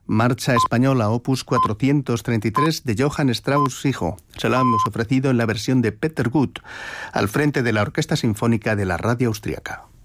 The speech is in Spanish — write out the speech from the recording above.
Marcha española opus 433 de Johann Strauss hijo. Se la hemos ofrecido en la versión de Peter Gut, al frente de la Orquesta Sinfónica de la Radio Austriaca.